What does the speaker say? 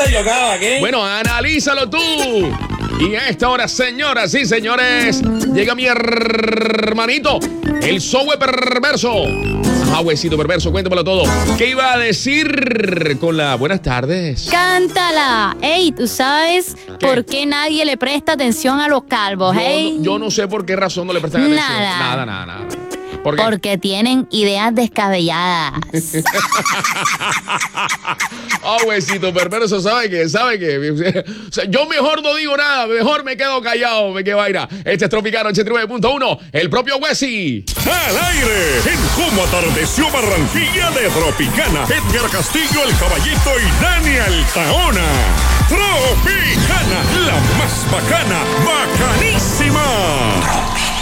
acaba, ¿qué? Bueno, analízalo tú. Y a esta hora, señoras y señores, llega mi hermanito, el Zoe perverso. Ajá, huesito perverso, cuéntamelo todo. ¿Qué iba a decir con la buenas tardes? Cántala. Ey, ¿tú sabes por qué nadie le presta atención a los calvos, hey? Yo no sé por qué razón no le prestan atención. Nada. Nada. ¿Por qué? Porque tienen ideas descabelladas. Huesito perverso, ¿sabe qué? O sea, yo mejor no digo nada, mejor me quedo callado, me quedo vaina. Este es Tropicano 89.1, el propio Huesi. Al aire, en cómo atardeció Barranquilla de Tropicana, Edgar Castillo, el Caballito y Dani Altaona. Tropicana, la más bacana, bacanísima.